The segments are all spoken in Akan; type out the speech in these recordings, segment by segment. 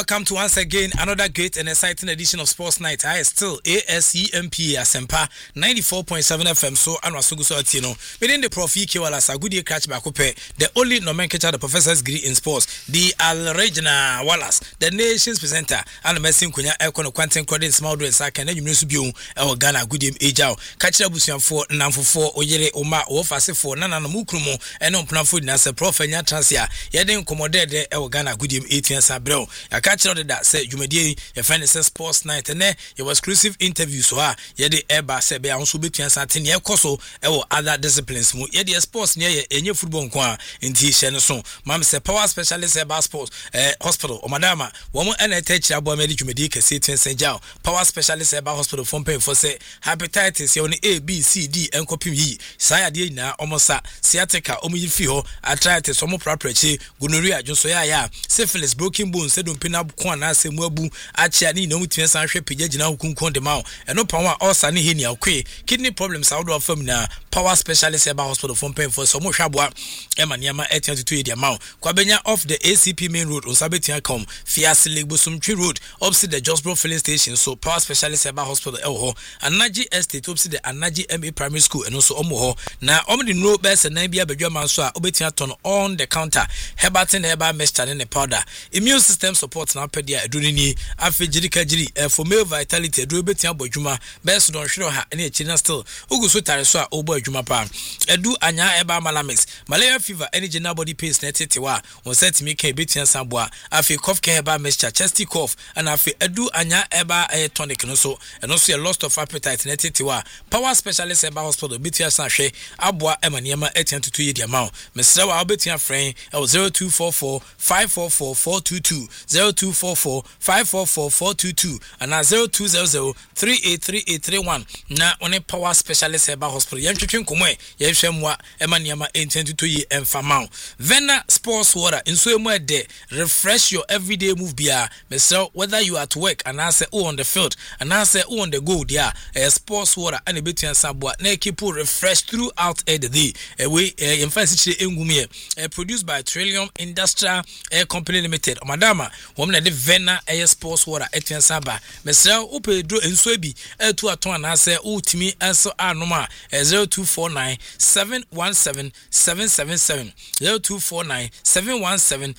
Welcome to once again another great and exciting edition of Sports Night. I still ASEMP Asempa 94.7 FM. So Anwasugu so atino. Within the Prof EK Wallace, good year catch back the only nomenclature the professor's degree in sports, the Al Regina Wallace, the nation's presenter, and the messing kunya econo quantum credit small do and second and you musubium our Ghana good year age catch up busian for Namfo for Oyere Oma or Fase for Nana Mukrumo and on Planfood Nasa Prof and Transia. Yadin commodate our Ghana good year 18 Sabro. Catch out that say you made your friend says Sports Night and there your exclusive interviews so yede eba say be anso between satin ye koso e wo other disciplines mu yede sports near enye football nko nti hye no so mam say power specialist eba sports hospital o madama wo mo na teachira abo amedi dwumedi kase twensen jaw power specialist eba hospital from pay for say hepatitis ye on A B C D enkopim yi sai ade nyina omosa sciatica omuyi fi ho arthritis omo praprachi gonorrhea jonso ya syphilis broken bones sedum pina kwana se muabu achia ni no mutien san hwe pagya gina hukunkon de ma eno pawa osa ne henia okwe kidney problems out of fam na power specialist eba hospital from pain for so mo hwaboa ema niama 822 de ma kwa benya off the ACP main road on sabetia come fiase legbosumtwi road opposite the Josbro filling station so power specialist eba hospital ho Anaji estate opposite the Anaji MA primary school eno so omo ho na omo de no best na bia badwa man so a obetia ton on the counter hebatin eba mixture ne powder immune system support na pedia edunini afejirika jiri for male vitality edu betia bodwuma best don hwero ha na echina still uguso tare so a obo adwuma pa edu anya eba malamex malaria fever energy na body pains na tetewa on set me kan betia samboa afi cough care eba mixture chesty cough and afi edu anya eba tonic no so and also a loss of appetite na tetewa power specialist eba hospital betia san hwe aboa emaniema 822 ye dia ma mesra wa betia friend 0244 544 422 0244 544 422 and 0200 383831 na one power specialist eba hospital yantwetwe nkomo ye hwemwa emaniema 822 ye emfamao Vena sports water inso emu de refresh your everyday move bia mesra whether you are at work and answer on the field and answer on the go there sports water and betua saboa na keep refresh throughout the day we emphasis engumie produced by Trillium Industrial Air Company Limited madama wom na de Vena air sports water etua saba mesra opedro enso bi etu aton anase utimi enso anoma 0249 717 777 0249 717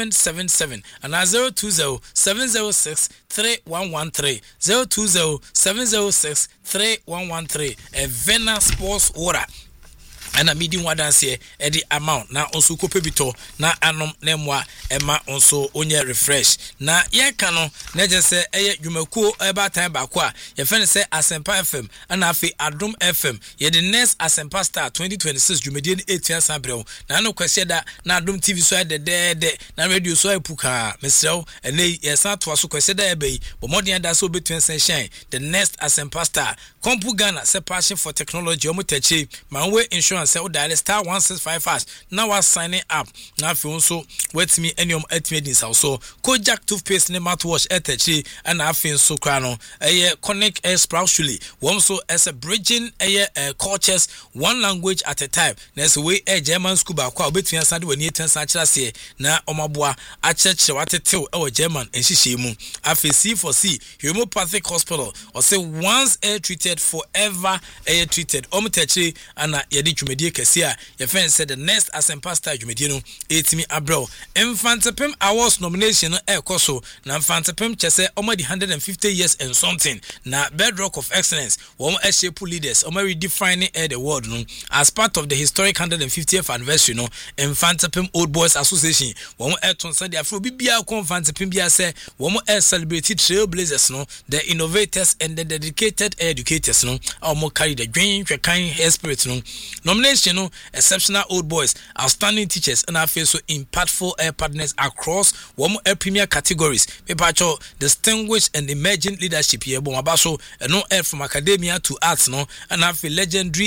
777 and 020 706 3113 020 706 3113 Vena sports water and a medium wadanse the amount na onso kopebito na anom na mwa ema onso onye refresh na ye kano na je se eye dwumakuo eba time ba kwa ye fe ne se Asempa FM and afi Adom FM ye the next Asempa Star 2026 dwumedie ne etua sabrɛw na no kwese da na Adom TV so de na radio so epuka mesrew ene ye san to so kwese da ebe bo modern da so betua san shine the next Asempa Star Kompu Ghana se passion for technology omotachi manwe insurance say dial star 165 now was signing up now if you also wait me any atmedins also Kojak toothpaste ne mouthwash etachi and afin so krano connect sproutually one so as a bridging cultures one language at a time next way German school ba kwa between sande wani etansa kira se na omaboa a church watetew German enhihye mu afi C for C homeopathic hospital or say once air treated forever air treated omtachi and yedi dwumedie kase your friend said the next Asempa Star dwumedie no etimi abro Infantepem awards nomination ekoso na Infantepem chese already 150 years and something na bedrock of excellence one shape leaders redefining the world no as part of the historic 150th anniversary no Infantepem Old Boys Association one eton say afro bibia ko Infantepem bia say one celebrate trailblazers no the innovators and the dedicated educators no carry the dream kind spirit no nomination no exceptional old boys outstanding teachers and also impactful partners across one premier categories people distinguished and emerging leadership here bon abaso no from academia to arts no and have legendary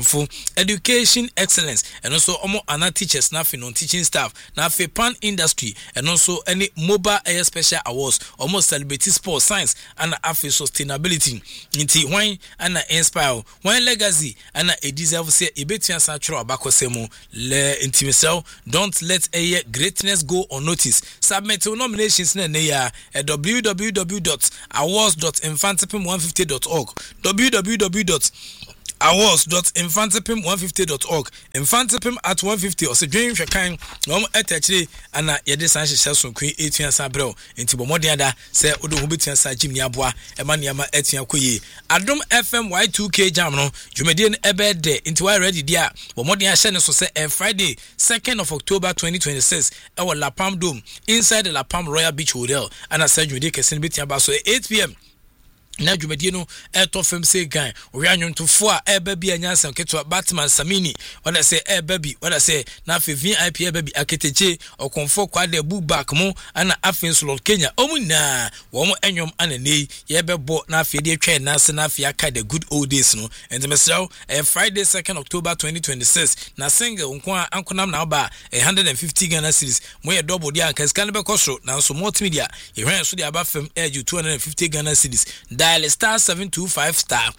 education excellence and also ana teachers na non teaching staff na pan industry and also any mobile air special awards almost celebrity sports science and sustainability inti wine and inspire wine legacy and a deserve say ebetia sa tro abakosemu le intimisel. Don't let a greatness go unnoticed. Submit your nominations na ya at www.awards.infantipim150.org www.awards.infantipim150.org Infantipim at 150 or say dream shakan no etachire ana yede san hyehyɛ so kwen etua sa brɛw enti bomɔden ada sɛ odo ho betua sa gym ni aboa ɛma niama etua koye Adom FM Y2K jam no dwumadie no ɛbɛde enti why ready dia bomɔden ahyɛ ne so sɛ Friday 2nd of October 2026 ɛwɔ La Palm Dome inside the La Palm Royal Beach Hotel ana sɛ dwumadie kɛse no betua ba so 8 p.m. na dwumadie no eto fam say gan owi anwontofo a eba bi anyansa keto Batman Samini wada say eba bi wada say na afi VIP eba bi aketeche okonfo kwade book back mo ana afi Slot Kenya omuna wo mo enwom anane ye bebo na afi de atwa na se na afi aka the good old days no and mesraw Friday 2nd October 2026 na single nko ankonam na oba 150 Ghana cedis mo ye double dia anka scan be kosro na so multimedia ye hwan so de aba fam edge 250 Ghana cedis dial star 725 star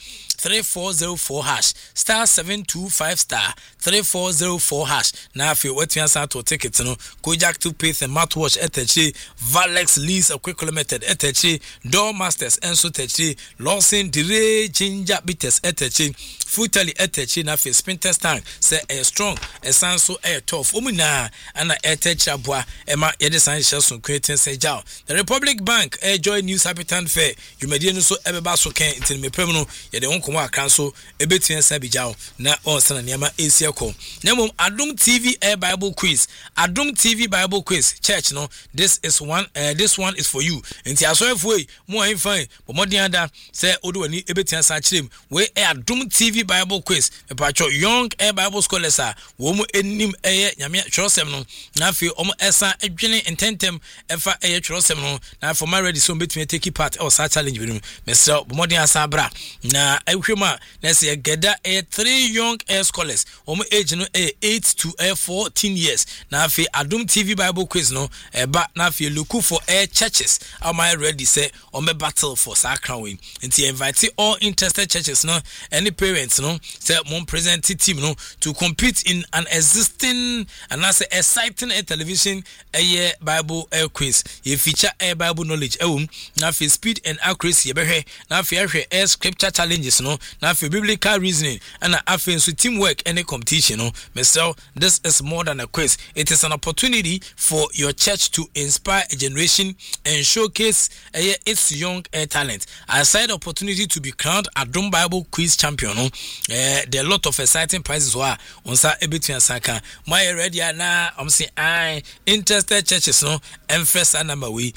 3404 hash star 725 star 3404 hash na afi wetia sa to ticket no Kojak to pay the smartwatch etachi Valex Lease a quick limited etachi Door Masters enso etachi Lawson Dire Ginger Bitters etachi Futali etachi na afi sprinter tank say a strong a sanso a tough omuna ana etachi aboa ema yede san hyeso creating say jaw the Republic Bank joy news habitant fair dwumadie no so ebeba so kan intin mepem no yede wonkomo akran so ebetua sa bijaw na onsana niama esiako nemom Adom TV Bible quiz Adom TV Bible quiz church no this one is for you enti asoefo e mo an fine bomodin ada say odo wani ebetua sa kirem we Adom TV Bible quiz mepacho young Bible scholars a wo mo enim nyame twerosem no na afi omo esa adwene intentem efa twerosem no na for my ready so betua take part or sa challenge bi Mr. Bomodin Asabra na ehwema na say geda 3 young scholars omo age no 8 to 14 years na afi Adom TV Bible quiz no ba na afi look for churches am I ready say omo battle for sacred win nti invite all interested churches no any parents no say mon present team no to compete in an existing and as exciting television Bible quiz ye feature Bible knowledge na afi speed and accuracy behwe na afi scripture challenges no na afi biblical reasoning and afi so teamwork any competition no myself this is more than a quiz it is an opportunity for your church to inspire a generation and showcase its young talent aside opportunity to be crowned Adom Bible quiz champion no there are a lot of exciting prizes wa onsa ebetua saka my ready na say I interested churches no emphasize number we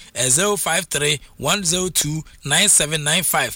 053-102-9795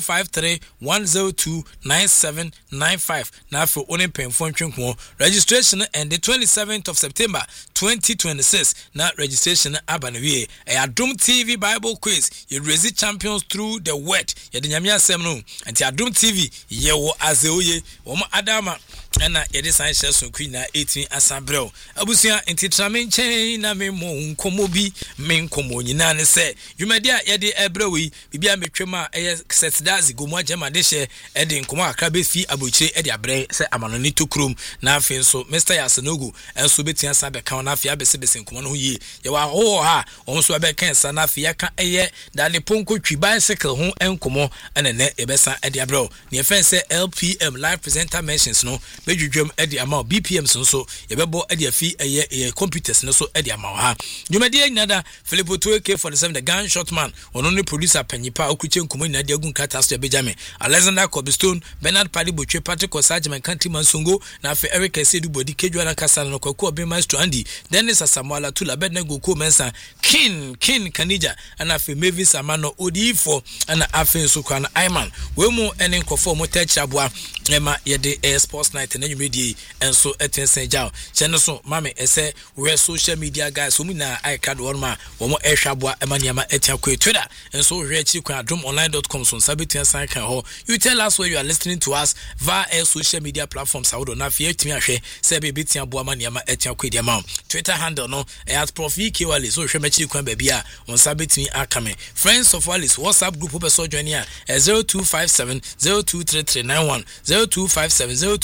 053-102-9795 na for only pen phone twenko registration and the 27th of September 2026 na registration abanawie Adom TV Bible quiz you raise champions through the word ye de nyame asem no anti Adom TV ye wo azeoye wo adama na yede san hye so queen na 18 asabrel abusia enti tramen chen na me mo nkomo bi me nkomo nyina ne se dwumadi a yede ebrewi bibia metwem a setdazi gomu agema de hye ede nkomo akra be fi abochire ede abre se amanoni to krom na afi so Mr. Yasanogu enso betia sa be kan na afi abese nkomo no ye ye wa ho ha onso be kan sa na afi yaka dale ponko twi bicycle ho enkomo enene ebesa ede abre ne fen se LPM live presenter mentions no bedwudwam ede ama BPM so yebebo ede afi computers no so ede ama ha dwumadi nyada Philip Otoeke for the gunshot man ono ne producer panyipa okuche nkomo nyina de agun catastrophe Benjamin Alexander Cobstone Bernard Padi Bochwe Patrick Osajman Countryman Songo na fe Eric Esedu Bodi Kedwana Kasala no kwaku obe maestro Andy Dennis Asamoala Tula Bednego Ko Mensa King Kanija ana fe Mavis Amano Odifo ana afen so kwa na Iman we mu ene nkofo mo tachiaboa ema yede sports night na nwumedi enso etensen jaw chene so mame ese we social media guys omu na icard one ma wo mo ehwaboa ema niama etia kwa Twitter enso hwe chi kwa adomonline.com so sabetia san kan ho you tell us where you are listening to us via social media platforms awodo na fe etimi ahwe se be betia boa ma niama etia kwa dia ma Twitter handle no at Profi Wale so hwe machi kwa babia on sabetimi akame friends of Wales WhatsApp group obeso join here 0257 023391 0257 0233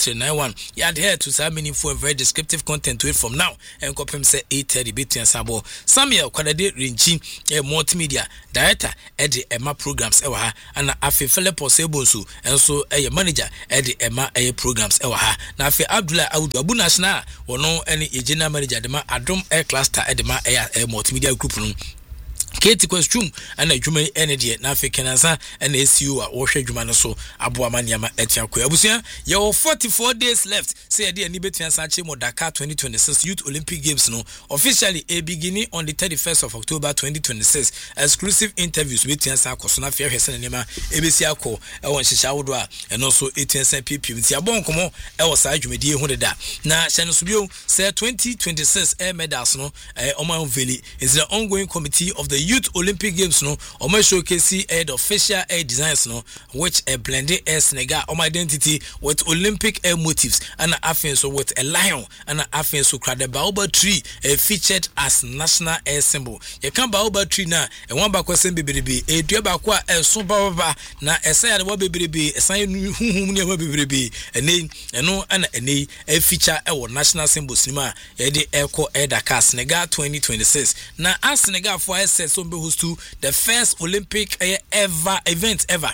0391. You adhere to some meaningful and very descriptive content to it from now. And copy say 8:30 between Sabo. Samuel Kwadade Rinchi, a multimedia director, Eddie Emma programs ewa and Afi Philip Osebonsu, and so a manager Eddie Emma programs ewa. Na Afi Abdullah Abu Nashna, or no any general manager, the Adom Air Cluster Edema Air multimedia group. Kate question and a Juma energy na Africanasa and SU or Jumano so Abuamaniama Etiaku. Abusia, you 44 days left. Say a dear Nibet Sachi Dakar 2026 Youth Olympic Games no officially a beginning on the 31st of October 2026. Exclusive interviews with Tiansa Kosona Fair Hesanema, ABCako, Ewan Shishaudwa, and also ATNSN PP. Tiabon Como, Elsa Jumedi Honda. Na Shanusubio say 2026 air medals no Oman Valley is the ongoing committee of the Youth Olympic Games no Oman showcase the official air designs no which a blended air Senegal identity with Olympic air motifs and Afin so with a lion and Afin so the baobab tree featured as national air symbol. You can baobab tree na and one back question baby a duabakwa a so baba na essay the baby a sign baby a name and no and a feature our national symbol cinema the Echo Air Dakar Senegal 2026. Now as Senegal for SS so host to the first Olympic event ever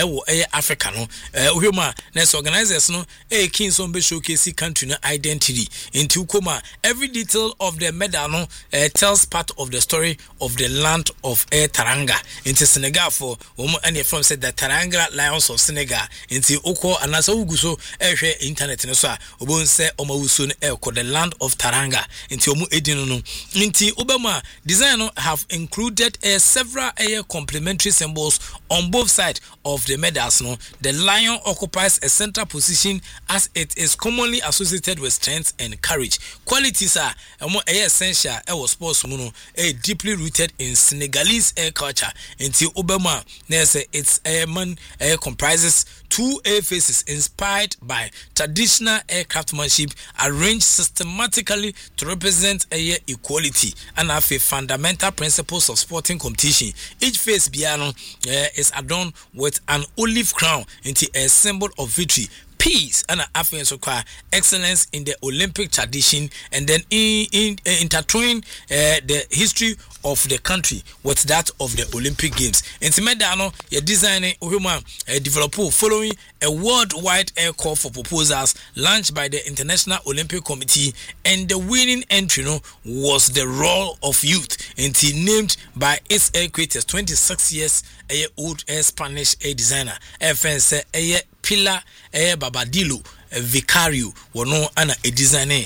Africa no uhuma next organizers no king so be showcase country no identity into Kuma every detail of the medal no tells part of the story of the land of Taranga into Senegal for and from said the Taranga Lions of Senegal into Oko anasa uguso internet no so obon say omawuso no the land of Taranga into omu edino no into Obama design no have included several complementary symbols on both sides of the medals no. The lion occupies a central position as it is commonly associated with strength and courage. Qualities are essential sports deeply rooted in Senegalese culture. Until Obama its man comprises two air faces inspired by traditional craftsmanship arranged systematically to represent equality and have a fundamental principles of sporting competition. Each face piano is adorned with an olive crown into a symbol of victory, peace, and affluence require excellence in the Olympic tradition, and then intertwine the history of the country with that of the Olympic Games. In Medano, your designer developed following a worldwide air call for proposals launched by the International Olympic Committee, and the winning entry was the role of youth, and named by its air creators 26 years old Spanish air designer FNC Pilar Babadillo Vicario wono ana a designer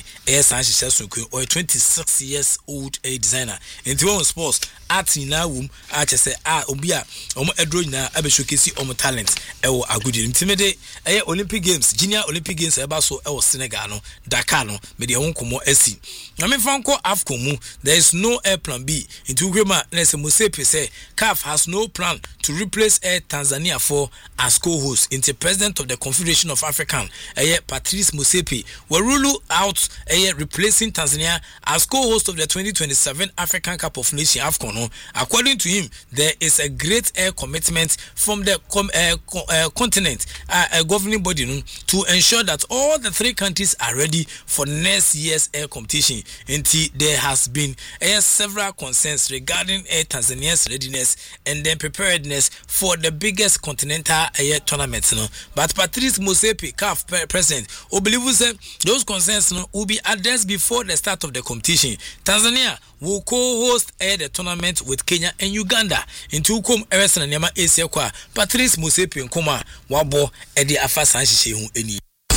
or a 26 years old a designer into one sports art na wom a chese obia omo edro na abe showcase omo talent ewo agudi intimate Olympic Games junior Olympic Games eba so ewo Senegal no Dakar no me de won komo asi na me fanko AFCON mu there is no air plan B into grema na se Mosepe say CAF has no plan to replace Air Tanzania for as co-host. Into president of the Confederation of African Patrice Mosepe will rule out replacing Tanzania as co-host of the 2027 African Cup of Nations AFCON. According to him, there is a great commitment from the continent governing body to ensure that all the three countries are ready for next year's competition. Until there has been several concerns regarding Tanzania's readiness and then preparedness for the biggest continental tournament. But Patrice Mosepe, CAF president, who believes that those concerns will be addressed before the start of the competition. Tanzania will co-host the tournament with Kenya and Uganda. Into Ukum Eresan and Yama Asia Kwa Patrice Mosepe Nkoma Wabo Edi Afasanshi Eni.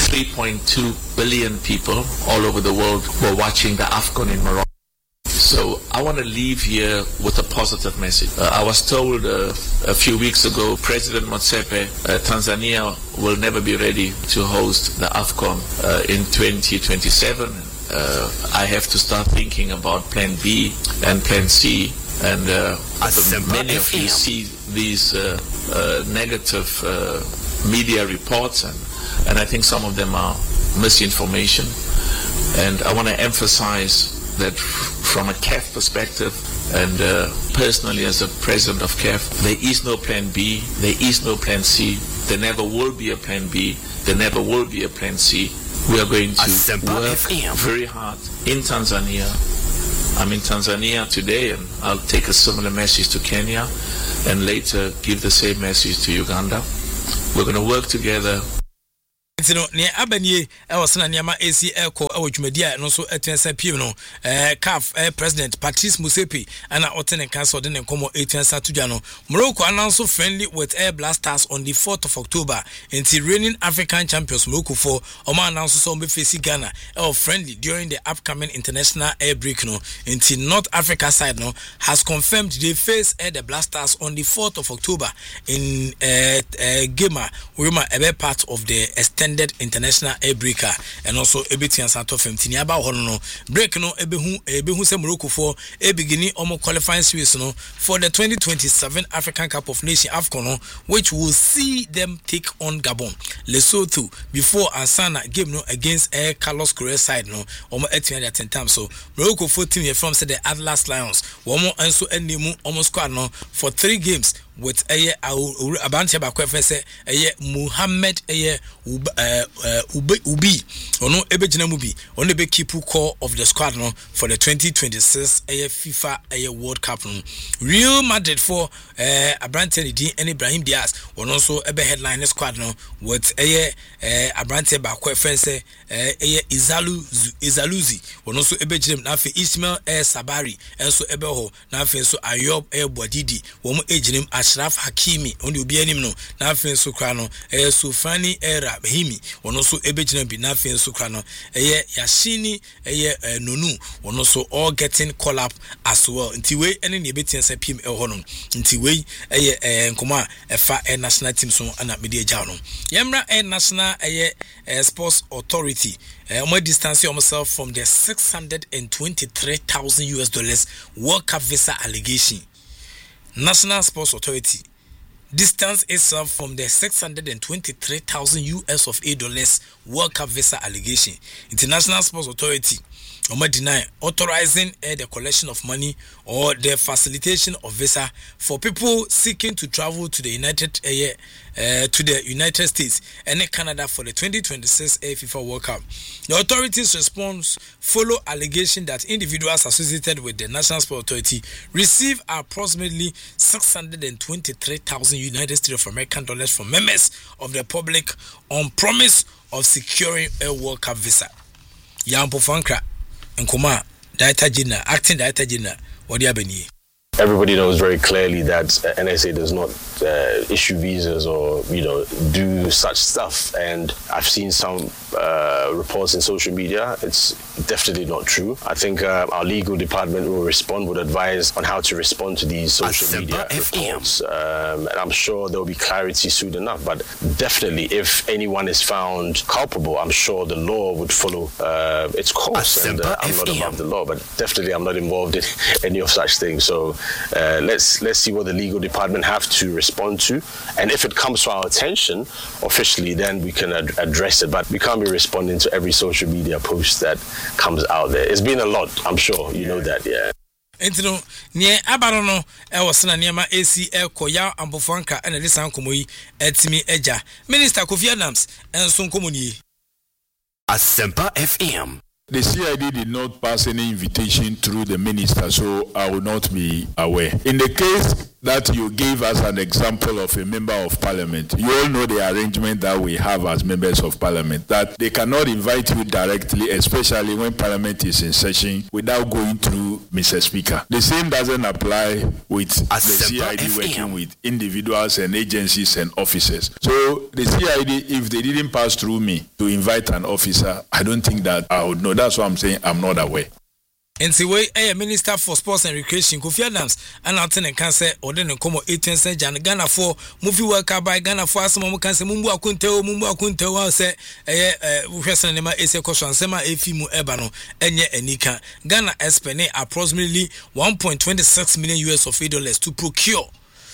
3.2 billion people all over the world were watching the AFCON in Morocco. So I want to leave here with a positive message. I was told a few weeks ago, President Motsepe, Tanzania will never be ready to host the AFCON in 2027. I have to start thinking about Plan B and Plan C. And many of you see these negative media reports, and I think some of them are misinformation. And I want to emphasize that from a CAF perspective, and personally as a president of CAF, there is no Plan B, there is no Plan C, There never will be a plan B. There never will be a plan C. We are going to work very hard in Tanzania. I'm in Tanzania today, and I'll take a similar message to Kenya and later give the same message to Uganda. We're going to work together. Ntino ne abanie wasana niama AC Eco awdwumadia no so etensa piem no CAF president Patrice Motsepe ana otene council de nkomo etensa tudwa no Morocco announced friendly with Air Blasters on the 4th of October until reigning African champions Morocco for Oman announced so be face Ghana friendly during the upcoming international air break no until North Africa side no has confirmed they face Air Blasters on the 4th of October in Gema Wema a part of the extended international air breaker and also ebetian sato 15 aba ho no break no ebehu se Morocco for beginning omo qualifying series no for the 2027 African Cup of Nations AFCON no, which will see them take on Gabon Lesotho before Ansana game no against Air Carlos Correa side no omo etian at 10 times. So Morocco 4 team here from say the Atlas Lions womo enso enemu omo squad no for 3 games with Abantia Bakwefese Muhammad Ubi ono ebejina mubi ono be keep core of the squad no for the 2026 FIFA World Cup no. Real Madrid for Abantia Di and Ibrahim Diaz ono also ebe headline the squad no with Abantia Bakwefese Izaluzi ono also ebejina na fe Ismail Sabari enso ebe ho na fe so Ayob Bwadidi wo mo ejinim Ashraf Hakimi on obi anim no na afen so kra no Sufani Rahimi wono so ebegina bi na afen so kra no Yashini Nonu wono so all getting call up as well nti we ene ne betia sa pim ho no nti we nkoma efa national team so ana media ja no yemra national sports authority more distance yourself from the $623,000 World Cup visa allegation. National Sports Authority distance itself from the $623,000 World Cup visa allegation. International Sports Authority deny authorizing the collection of money or the facilitation of visa for people seeking to travel to the United States and Canada for the 2026 FIFA World Cup. The authorities' response follow allegation that individuals associated with the National Sports Authority receive approximately $623,000 from members of the public on promise of securing a World Cup visa. Yampo Fankra Nkoma Director General, Acting Director General, Wadi Abeni. Everybody knows very clearly that NSA does not issue visas or, do such stuff. And I've seen some reports in social media. It's definitely not true. I think our legal department will would advise on how to respond to these social media reports. And I'm sure there will be clarity soon enough. But definitely, if anyone is found culpable, I'm sure the law would follow its course. And I'm not above the law, but definitely I'm not involved in any of such things. So let's see what the legal department have to respond to, and if it comes to our attention officially, then we can address it. But we can't be responding to every social media post that comes out there. It's been a lot, I'm sure you know that. Yeah. Entino nie abarono wasana niema AC Koya Ambofanka and Elisan Komoyi etimi eja Minister Kofi Adams enso nkomoni Asempa FM. The CID did not pass any invitation through the minister, so I will not be aware. In the case that you gave us an example of a member of parliament, you all know the arrangement that we have as members of parliament, that they cannot invite you directly, especially when parliament is in session, without going through Mr. Speaker. The same doesn't apply with the CID working with individuals and agencies and officers. So the CID, if they didn't pass through me to invite an officer, I don't think that I would know. That's why I'm saying I'm not aware. And the way Minister for Sports and Recreation Kofi Adams announcing and cancer or then come 18 cent Ghana for movie worker by Ghana for some cancer Mumbu Akunte say Nema Ese Koshan Sema Efimu Ebano Enye Enika Ghana spend approximately $1.26 million to procure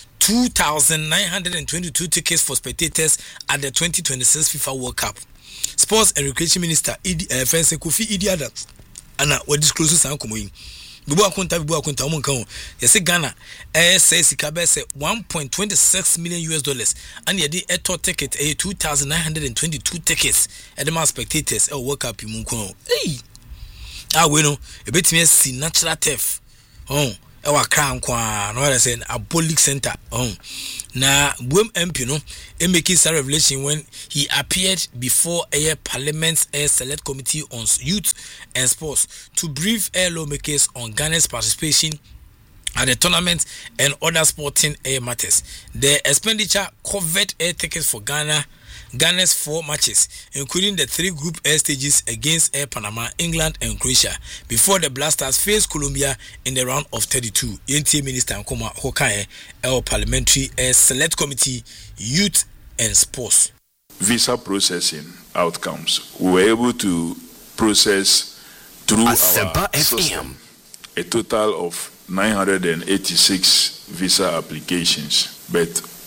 2,922 tickets for spectators at the 2026 FIFA World Cup. Sports and Recreation Minister Kofi Idi Adams Anna we disclose some komoyi bibu akunta omo nkan o yesi Ghana say sika be say $1.26 million and yedi eto ticket 2,922 tickets at the spectators World Cup mu nkan o we no ebetimi asi natural turf ewa kran kwa no say Abolic Center na Buem MP no making some revelation when he appeared before a Parliament's Select Committee on Youth and Sports to brief lawmakers on Ghana's participation at the tournament and other sporting matters. The expenditure covered tickets for Ghana's 4 matches, including the 3 Group A stages against Panama, England, and Croatia, before the Black Stars face Colombia in the round of 32. NTA Minister Nkoma Hokae, Parliamentary Select Committee, Youth and Sports. Visa processing outcomes. We were able to process through our system a total of 986 visa applications, but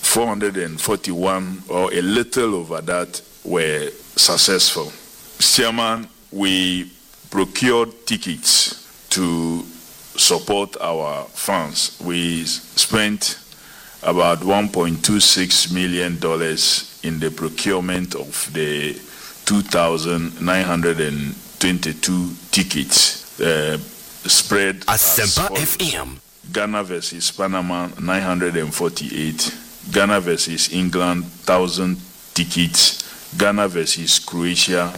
441 or a little over that were successful. Chairman, we procured tickets to support our fans. We spent about $1.26 million in the procurement of the 2,922 tickets spread as follows. Ghana versus Panama 948, Ghana versus England 1,000 tickets, Ghana versus Croatia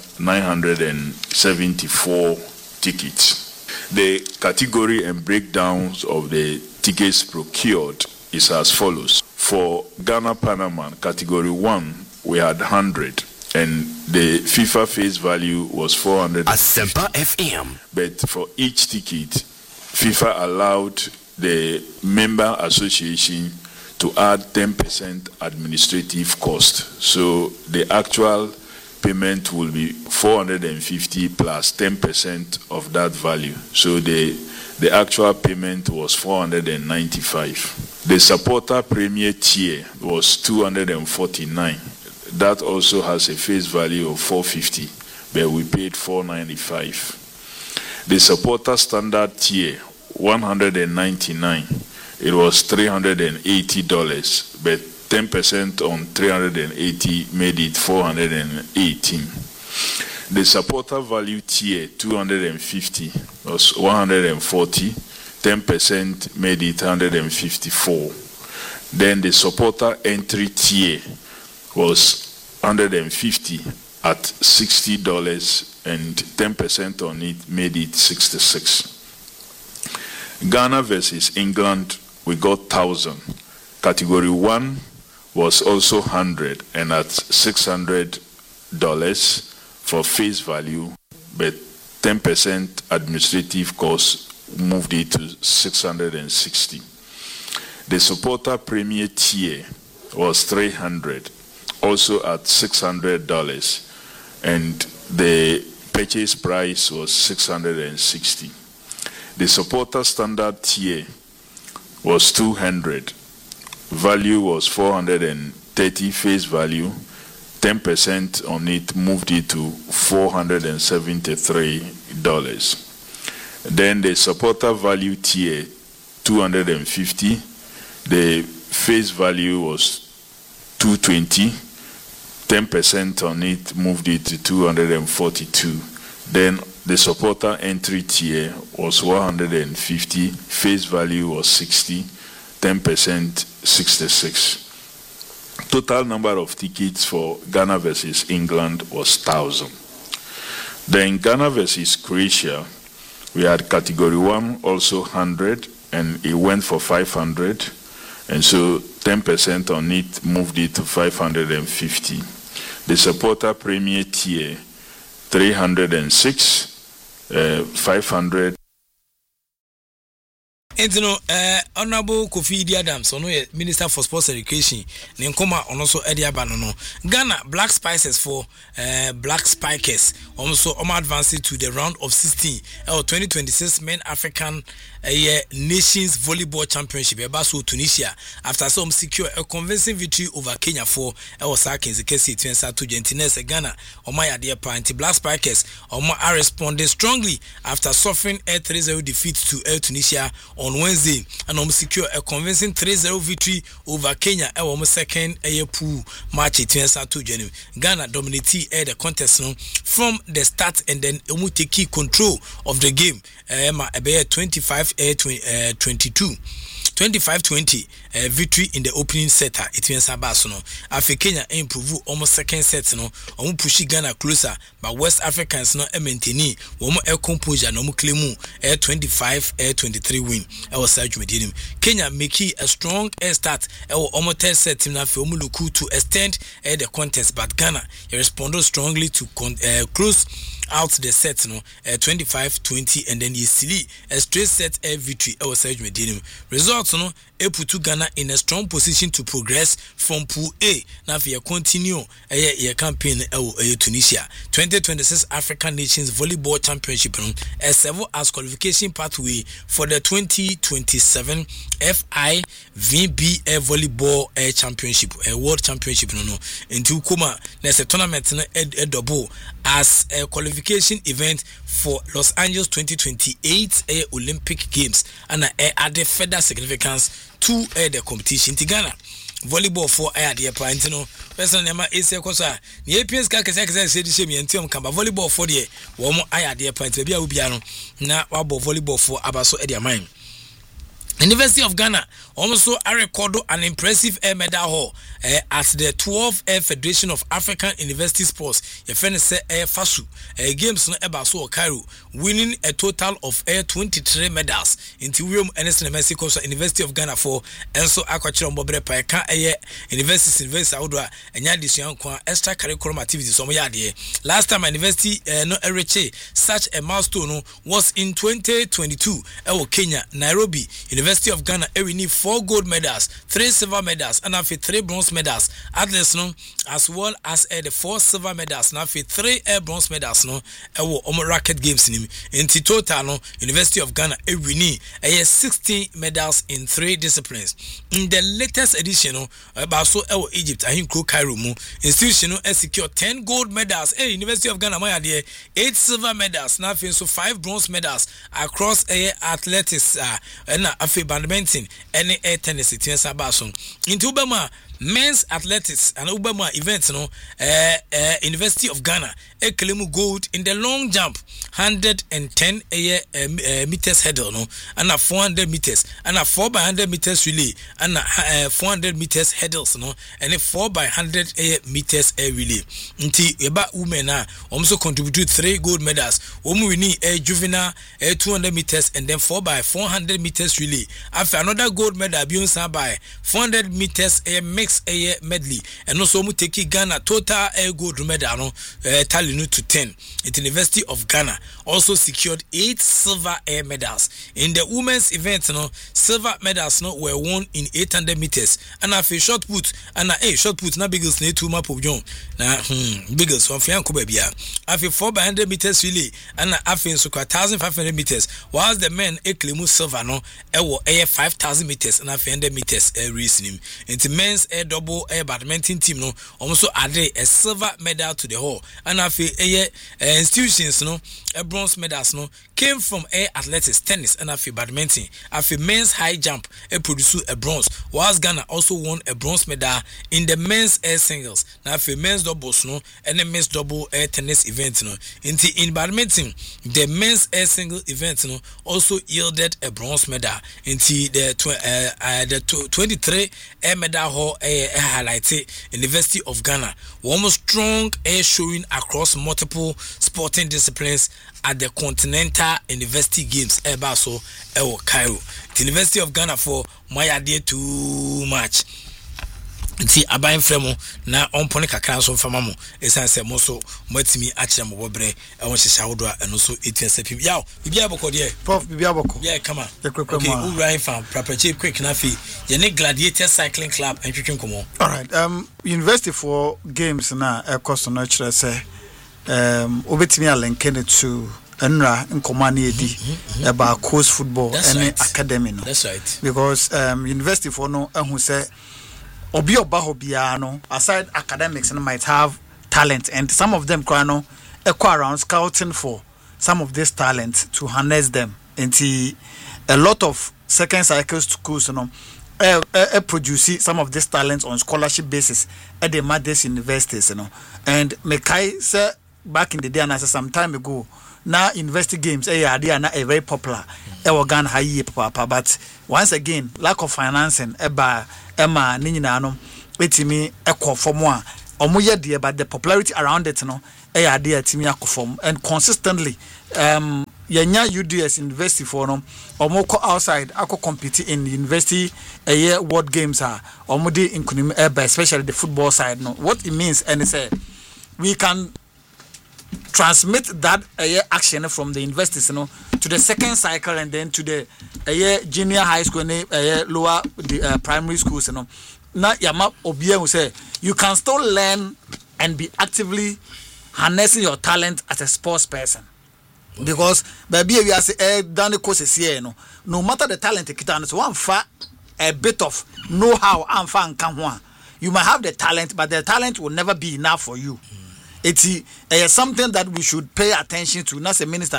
974 tickets. The category and breakdowns of the tickets procured is as follows. For Ghana Panama category 1, we had 100 and the FIFA face value was 400. But for each ticket, FIFA allowed the member association to add 10% administrative cost. So the actual payment will be 450 plus 10% of that value. So the actual payment was 495. The supporter premier tier was 249. That also has a face value of 450, but we paid 495. The supporter standard tier 199. It was $380, but 10% on 380 made it 418. The supporter value tier 250 was 140, 10% made it 154. Then the supporter entry tier was 150 at $60 and 10% on it made it 66. Ghana versus England, we got 1,000. Category 1 was also 100 and at $600 for face value, but 10% administrative cost moved it to 660. The supporter premier tier was 300, also at $600, and the purchase price was 660. The supporter standard tier was 200. Value was 430 face value. 10% on it moved it to $473. Then the supporter value tier 250. The face value was 220. 10% on it moved it to 242. Then the supporter entry tier was 150, face value was 60, 10% 66. Total number of tickets for Ghana versus England was 1,000. Then Ghana versus Croatia, we had category 1 also 100 and it went for 500, and so 10% on it moved it to 550. The supporter premier tier 306, 500. And you know, Honorable Kofi Idi Adams, Minister for Sports and Education, Nkoma also Eddie Abanono. Ghana Black Spices for Black Spikers also advancing to the round of 16 or 2026 Men African Nations Volleyball Championship so Tunisia after some secure a convincing victory over Kenya for Osaka Kesi to Argentina Ghana my dear party Black Spikers are responding strongly after suffering a 3-0 defeat to Tunisia on Wednesday and secure a convincing 3-0 victory over Kenya second pool match to January. Ghana dominated the contest from the start and then take key control of the game 25-20 victory in the opening set. It means Abasono. After Kenya improve almost second set push Ghana closer, but West Africans maintain composure no claim 25-23 win. Kenya make a strong start almost third set to extend the contest, but Ghana responded strongly to close out the set 25-20 and then easily a straight set victory results put Ghana in a strong position to progress from Pool A. Now we continue a campaign Tunisia 2026 African Nations Volleyball Championship serve as qualification pathway for the 2027 FIVB Volleyball Championship World Championship into Kuma there's a tournament a double as a qualification event for Los Angeles 2028 Olympic Games and added further significance to the competition. Ghana volleyball for the point person nema ese kosa the APS ka kese say the same entium kamba volleyball for the wo the point bia obia no na wabo volleyball for abaso e the mind. University of Ghana also recorded an impressive medal haul at the 12th Federation of African University Sports. FASU games no Ebaso Cairo, winning a total of 23 medals. Into William Ernest Mexico University of Ghana for Enso Aquachiro Bobre Paika University Outdoor and Yadisian extra curriculum activities. Last time university no reached such a milestone was in 2022. Kenya, Nairobi University of Ghana we need 4 gold medals, 3 silver medals, and 3 bronze medals. Athletes as well as the 4 silver medals, and 3 bronze medals racket games in total University of Ghana we need 16 medals in 3 disciplines. In the latest edition about Egypt and Cairo institution secure 10 gold medals. University of Ghana 8 silver medals, now so 5 bronze medals across athletics and badminton and tennis into Ubama men's athletics and Ubama events University of Ghana claim gold in the long jump 110 meters hurdle and 400 meters and 4x100 meters relay and 400 meters hurdles and 4x100 meters relay until about women also contributed 3 gold medals. We need a juvenile 200 meters and then 4x400 meters relay. After another gold medal beyond by 400 meters mix medley and also take Ghana total gold medal tally to 10. At University of Ghana also secured 8 silver medals. In the women's event silver medals were won in 800 meters and after shot put and shot put na biggest need to map of John na biggest from Fianco baby after 4x100 meters relay and after so 1500 meters whilst the men claim silver 5,000 meters and 500 meters racing. Into men's double badminton team also added a silver medal to the whole and after institutions bronze medals came from athletics, tennis and after badminton. After men's high jump produced a bronze whilst Ghana also won a bronze medal in the men's singles. Now after men's doubles and the men's double tennis event in badminton the men's single event also yielded a bronze medal into the 23 medal hall highlighted University of Ghana one strong showing across multiple sporting disciplines at the Continental University Games Ebaso Cairo. The University of Ghana for my idea too much. Nti aban fremo na ompone kakra so mfama mo esanse mo so matimi akire mo bobre e won hyehya wodo a eno so etiasapim yaw bibia boko de prof bibia boko yeah come on okay urain fam property quick na fi ye ne Gladiator Cycling Club entwetwe komo. All right, University for games na e cost no kire say obetimi alenke to enra nkomani edi about coast football and academy no. That's right. Because university for no who say obi oba hobia no aside academics and might have talent, and some of them no echo around scouting for some of this talent to harness them into a lot of second cycle schools, produce some of these talents on scholarship basis at the Madras universities, and Mekai say back in the day, and I said some time ago, now university games they are very popular. Ghana high papa, but once again, lack of financing, Emma Ninina no, etimi echo for more. Omoye dear, but the popularity around it, dear Timia form and consistently yenya UDS university for no omoko outside ako compete in the university world games omodi in especially the football side no. What it means and say we can transmit that action from the universities to the second cycle and then to the junior high school and lower the primary schools na yama obia who say you can still learn and be actively harnessing your talent as a sports person. Because baby we are say down the course here no matter the talent so one a bit of know-how and fan can one. You might have the talent, but the talent will never be enough for you. It's something that we should pay attention to. Not a minister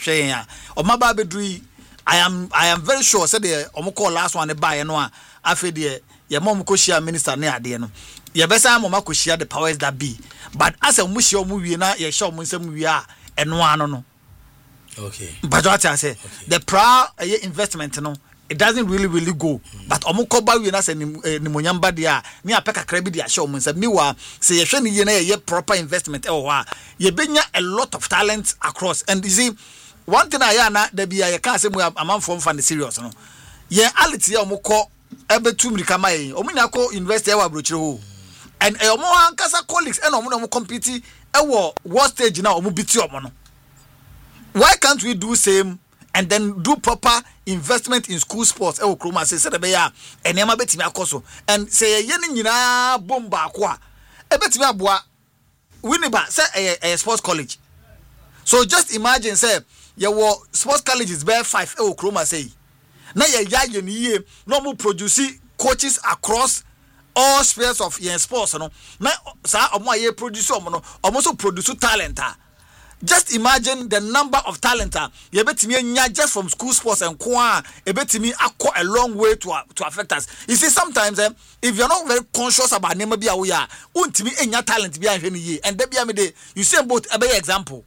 or my baby. I am very sure said the omoko last one buy no after the your mom ko share minister near the no your best mama ko share the powers that be, but as a mushi movie na your show we are and no. Okay. But what I say, the prior investment it doesn't really go. But omoko ba we na say ni monyamba dia me apeka krabi dia show mo say me wa say ye hwe ni ye proper investment ye benya a lot of talent across. And you see one thing I na da bia ye can say mo amanfo mfa the serious no ye ality omoko ebetu mrika mai omunya ko invest e wa brochire ho and omo ankasa colleagues and omo compete e wo world stage na omo biti omo no. Why can't we do same and then do proper investment in school sports? E wo kroma say the beya enema betimi akoso and say ye ni nyina bomba akwa e betimi aboa winiba say a sports college. So just imagine say your sports college is bare 5 e wo kroma say na ye ni ye no mo produce coaches across all spheres of your sports no na sa omo aye produce omo no omo so produce talent. Just imagine the number of talent you betimi nya just from school sports and kwa e betimi akọ a long way to affect us. You see sometimes if you're not very conscious about name bia we are untimi enya talent bia hwe ni ye and da bia me dey you say both a better example.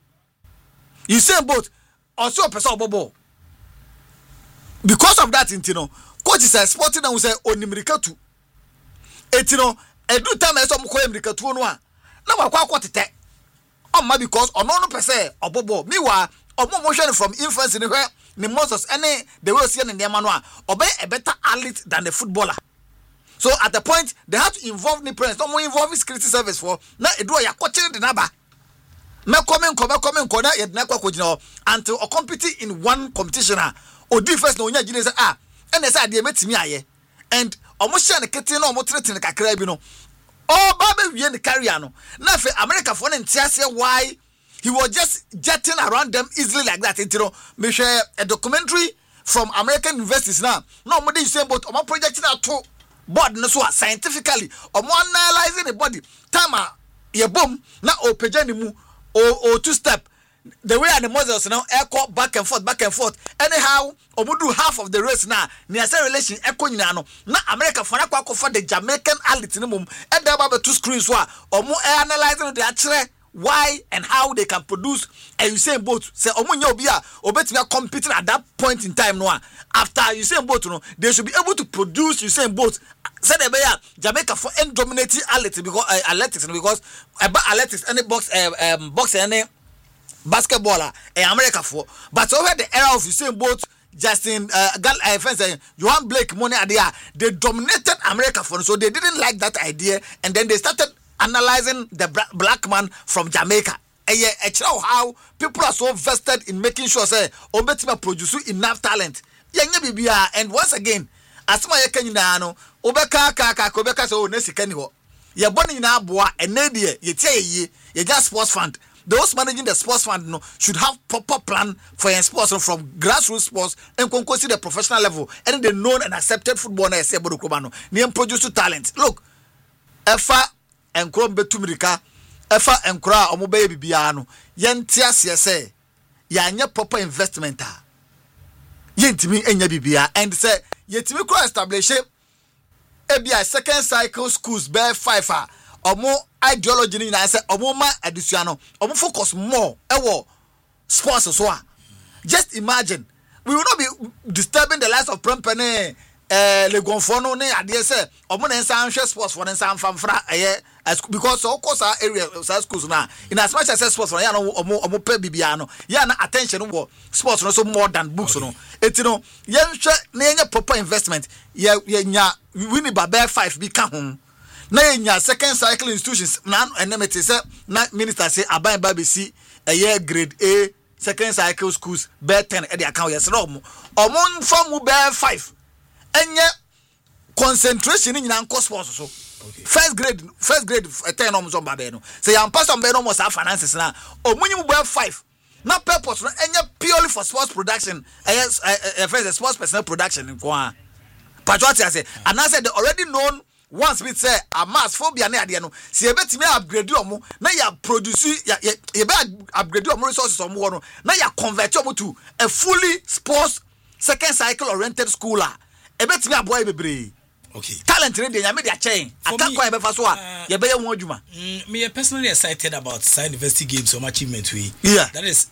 You say both also person obobo. Because of that intino coach is a sporting and we say onimirika tu. Etino edu time eso mo ko emirika tu no a na wakwa akotete because no per se obobo mewa omo from infancy ni Moses any the way see in the manual obey a better athlete than the footballer. So at the point they have to involve the parents, no more involve security service for na edu ya coaching the naba me come corner e na kwa kojina until or compete in one competition or do first no nya gine say and say ade metimi aye and omo share ne kete na omo tretin kakra bi no. Oh, Baba, we in the carrier no. Now for America for why he was just jetting around them easily like that. You know, me share a documentary from American investors now. No, more you say about my project that to board no so scientifically or more analyzing the body. Tama ye boom na o pejani mu o two step. The way the muscles now echo back and forth. Anyhow, omudu half of the race now. Near say relation echo nyina no. Na America for na for the Jamaican athlete no mum. And there about two screens wa. Omu analyzing the actually why and how they can produce. And you say both say omu nya obi a obetimi competing at that point in time no. After you say both no, they should be able to produce you say both. Say the beya Jamaica for end dominating athletics because about athletics any box any basketballer in America for, but over the era of Usain Bolt, Justin Johan Blake money idea, they dominated America for, so they didn't like that idea, and then they started analyzing the black man from Jamaica. And how people are so vested in making sure say Obetima produce enough talent. And once again, as my no Obeka so nesi kani ho. Ye boni na boa enedie ye tie ye just sports fund. those managing the sports fund no should have proper plan for your sports from grassroots sports and consider the professional level and the known and accepted football na say bodo klubano ni produce talent. Look, efa enkro betu mirika efa enkro a omo be bibia no yente ase say ya anya proper investment a yentimi enya bibia and say yetimi ko establish ebia second cycle schools be 5 a omo ideology ni na say omo ma adusua no omo focus more ewo sports so a just imagine we will not be disturbing the lives of Prempene Legonfo no ne ade say omo na nsan hwe sports for nsan famfra because of course our area schools na in as much as sports for ya no omo pay bibia no ya na attention wo sports no so more than books no etino ye hwe na enya proper investment ye nya we need ba 5 bi ka ho na enya second cycle institutions na enemete say na minister say aban ba be si grade A second cycle schools be 10 e dey account yes no omo from be 5 enye concentration in nko sports so first grade 10 omo so ba be no say yan pass on be no mo sa finances na omunyim be 5 na purpose no enye purely for sports production first sports personal production nko a patriotic say and I said the already known once we say a mass phobia na ade no se ebetimi upgrade omo na ya produce ya be upgrade omo resources omo no na ya convert omo to a fully sports second cycle oriented school a ebetimi aboy bebre. Okay, talent ready ya me dia chain attack kwa be fa so a ye be ye won adwuma. Me personally excited about Science University games or achievement we. Yeah, that is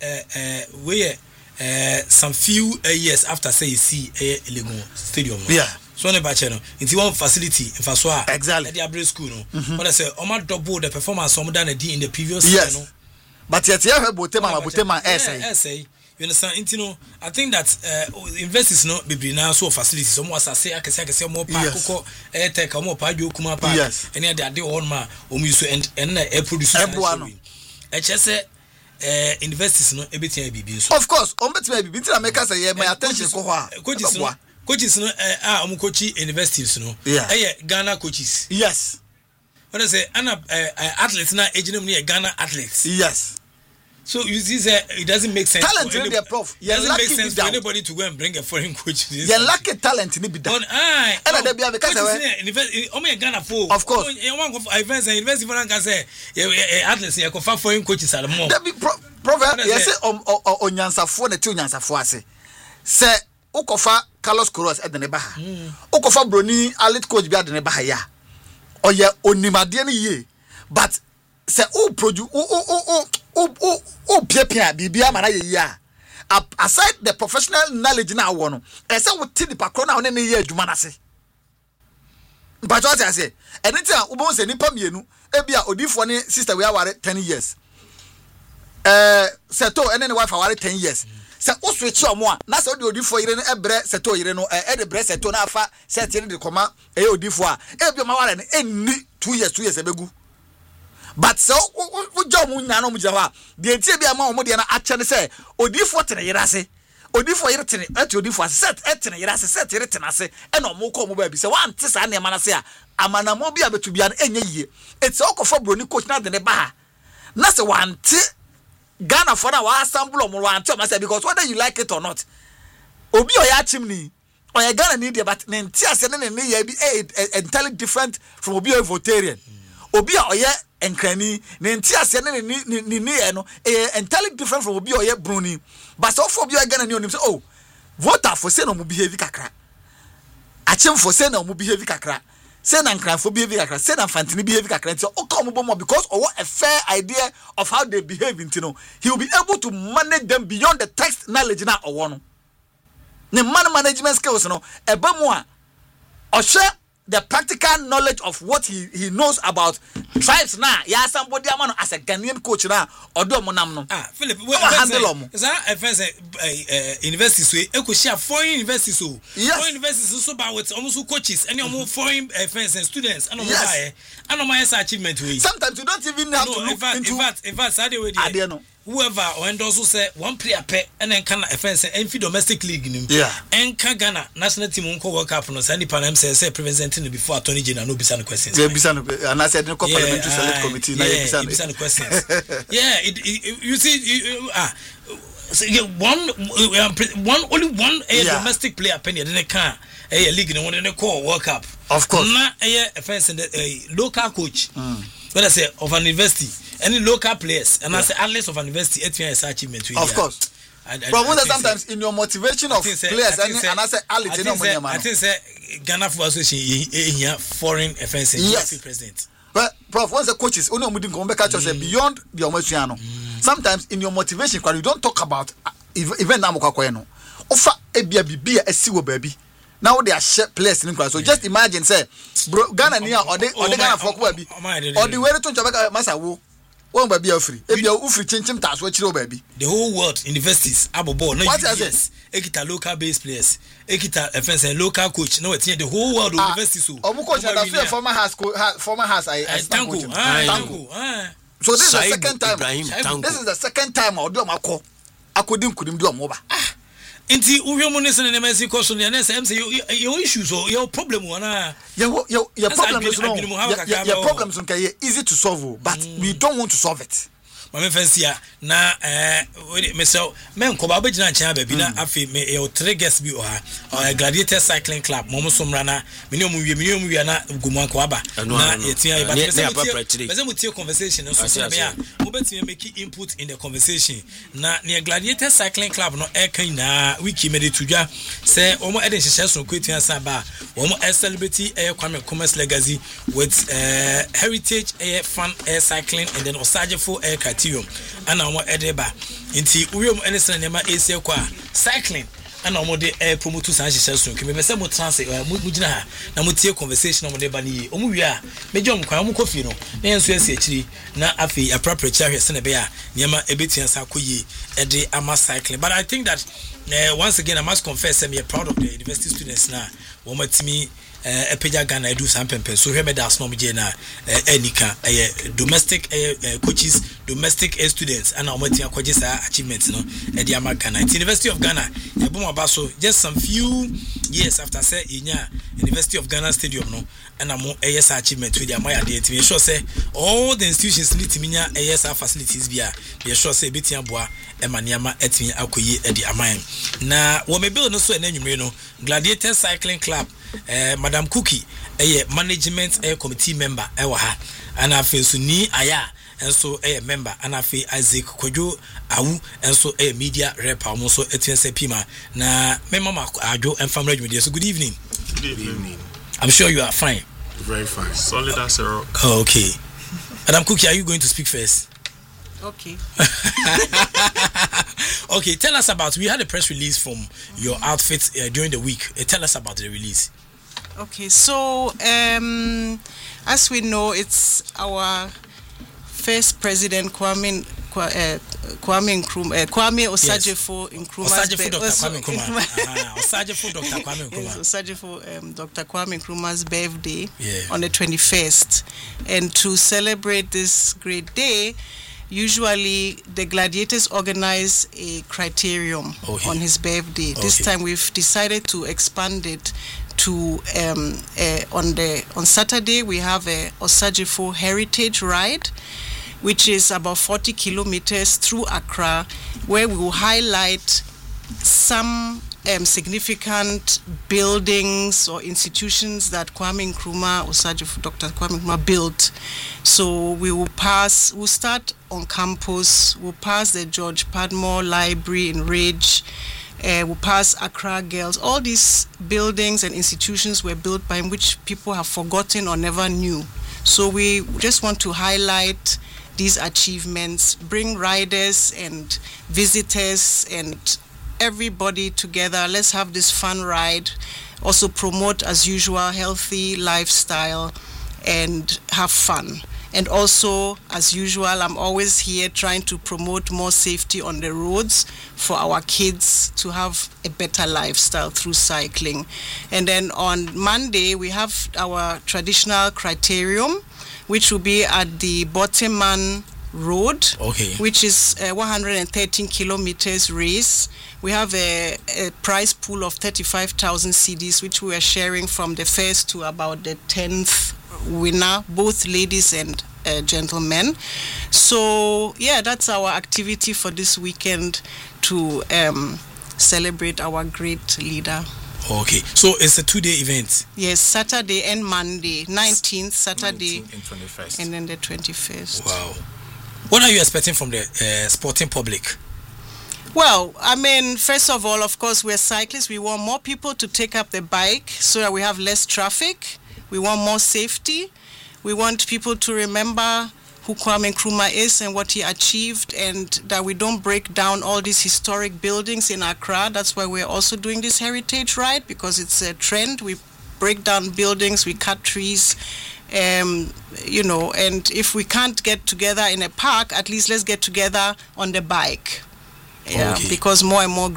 we some few years after say you see Legon stadium. Yeah, so ne ba che no nti one facility fa so a exactly the Abre school no what I say o ma double the performance o mo done in the previous year no, but yet you have botema essay you understand into no I think that investors no be now so facilities so mo asase akese mo pa kokko take mo pa dwo kuma pa any dey on ma o mu so and na produce no say investors no ebetia bibi so of course on betia bibi nti na make say my attention ko ho a coaches no omo coach investors no Ghana coaches. Yes, what I say athletes na ejinum no Ghana athletes. Yes, so you see it doesn't make sense talent in the prof it doesn't make sense for anybody to go and bring a foreign coach. You lack talent ni be down and there be because o Ghana for of course one of events and university for can say athletes you go for foreign coaches at more prof yes onyansafo na ti onyansafo ase say ukofa Carlos Queiroz edene baha ukofa broni elite coach bi adene baha ya oye onimade ne ye but say o produce o piapia bibia mana ye ya aside the professional knowledge na wo no say wo ti di pakro na wo ne ye adwuma na se but what I say anything wo bon say nipa mienu ebia odifo ne sister we aware 10 years seto ene ne wife aware 10 years se o switch omo a na se o de odifo yire no ebre seto yire no de bre seto na afa set yire de koma odifo a ebi ma ware ne enni 2 years ebegu but so wo jomu nya no mo jawa de entie bia ma omo de na ache ne se odifo tene yire ase odifo yire tene ati odifo ase set etene yire ase set yire tene ase e na omo ko omo ba bi se wan te sa na ma na se a amanamo bia betu bia na enye yie eti okofo broni coach na de ne ba na se wan te Ghana for now assemble omo wan te o ma say because whether you like it or not obi oya chimney oya Ghana need but nti ase ne ye bi entirely different from obi o votarian obi oya enkrani nti ase ne no entirely different from obi oya bruni but so for obi oya Ghana ni onim say oh voter for say no mo behave kakra achim for say no mo behave kakra say na nkranfo behave kakra say na fantini behave kakra nti o come bo because or a fair idea of how they behave you know he will be able to manage them beyond the text knowledge na owo no ne management skills no eba mu a o share the practical knowledge of what he knows about tribes na ya somebody amano as a Ghanaian coach na odo mo nam no Philip we handle mo is that universities we share foreign universities so foreign universities so ba with almost coaches any foreign friends and students and my achievement we sometimes you don't even have to look into in fact say we no whoever when also say one player pe and then can offense and domestic league nim and can Ghana national team unko World Cup no say ni panam say presenting before attorney general no bisa no questions and I said no parliamentary select committee. The questions. Yeah, you see, so only one domestic player penny then can a league in one in the core World Cup. Of course, not a offense in the local coach. When I say of an university, any local players, and I say athlete of an university, it's achievement. Of course. But sometimes in your motivation of players, and I say I think say Ghana Football Association foreign offense president. But Prof, once the coaches only beyond the Omesiano. Sometimes in your motivation, you don't talk about even Namukakoeno. Offer a be a siwo baby. Now they are players in class. So just imagine, say, bro, Ghana near or the Ghana folk baby, or the way to Jamaica Masawu. One baby free. If you are free, change task. What you baby? The whole world universities, Abobo, no yes. Ekita local based players, Ekita offense and local coach. No, it's the whole world universities. Coach, I former has thank you. So this is the second time. This is the second time I'll do my call. I couldn't do a mobile. Inti uyomunese ne mesi koso ne na say your issues or your problem wana your problems no your problems okay easy to solve but we don't want to solve it. Mama fancy na me so men ko ba bagina nchen ba bi na afi me e three guests bi o ha Gladiator Cycling Club mo somra na me ne omuwie na gumu anko aba na yetia e ba me mu tie conversation so say be a mo betime make input in the conversation na ne Gladiator Cycling Club no e kan na wiki me de tudwa say omo e de hyehyɛ so kwetua sa ba omo e celebrity Kwame Nkrumah's legacy with heritage fun cycling and then Osagefo and I'm edeba into Urium Edison and Emma AC cycling and I'm de promote to Sanchez soon. Can be some translate Mujina Namutia conversation on the Bani Omuya Major Kwamu Coffee no NSC na afi appropriate charity Senebea Yama Ebitian Sakuyi Ede Ama cycling. But I think that once again I must confess I'm proud of the university students now. Woman to me Epeja Ghana do some pempe so here me das no me na enika domestic coaches domestic students and omotia kwaje sa achievements no e dia Ghana University of Ghana e bom abaso just some few years after say inya University of Ghana stadium no and amo sa achievement with dia my dey to sure say all the institutions need to minya sa facilities bia be sure say betia boa e maniama etimi akoyi e di aman na wo me build no so enanwumre no Gladiator Cycling Club Madam Cookie management committee member ewa ha and afi so ni aya and so member and afi Isaac Kojo Awu and so media rep almost so etense pima na me mama ajo and family media. So good evening. Good evening. I'm sure you are fine. Very fine. Solid as a rock. Oh, okay. Madam Cookie, are you going to speak first? Okay. Okay, tell us about, we had a press release from your outfit during the week. Tell us about the release. Okay, so as we know, it's our first president Kwame Osagefo Nkrumah's Dr. Kwame Nkrumah's birthday on the 21st, and to celebrate this great day, usually the Gladiators organize a criterium on his birthday. This time we've decided to expand it to on Saturday we have a Osagefo heritage ride, which is about 40 kilometers through Accra, where we will highlight some significant buildings or institutions that Kwame Nkrumah, Osagefo, Dr. Kwame Nkrumah built. So we'll start on campus, we'll pass the George Padmore Library in Ridge, we'll pass Accra Girls. All these buildings and institutions were built by which people have forgotten or never knew. So we just want to highlight these achievements, bring riders and visitors and everybody together. Let's have this fun ride. Also promote, as usual, healthy lifestyle and have fun. And also, as usual, I'm always here trying to promote more safety on the roads for our kids to have a better lifestyle through cycling. And then on Monday, we have our traditional criterium, which will be at the Bottoman Road, which is 113 kilometers race. We have a prize pool of 35,000 CDs, which we are sharing from the first to about the 10th winner, both ladies and gentlemen. So, that's our activity for this weekend to celebrate our great leader. Okay, so it's a 2-day event. Yes, Saturday and Monday, 19th Saturday 19th and 21st. and then the 21st. Wow. What are you expecting from the sporting public? Well, I mean, first of all, of course, we're cyclists. We want more people to take up the bike so that we have less traffic. We want more safety. We want people to remember who Kwame Nkrumah is and what he achieved, and that we don't break down all these historic buildings in Accra. That's why we're also doing this heritage ride, because it's a trend. We break down buildings, we cut trees, and if we can't get together in a park, at least let's get together on the bike. Yeah, Okay. because more and more